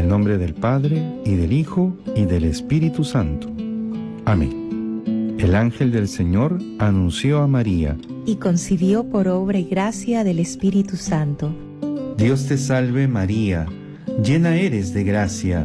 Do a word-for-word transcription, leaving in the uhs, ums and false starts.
nombre del Padre, y del Hijo, y del Espíritu Santo. Amén. El ángel del Señor anunció a María, y concibió por obra y gracia del Espíritu Santo. Dios te salve María, llena eres de gracia,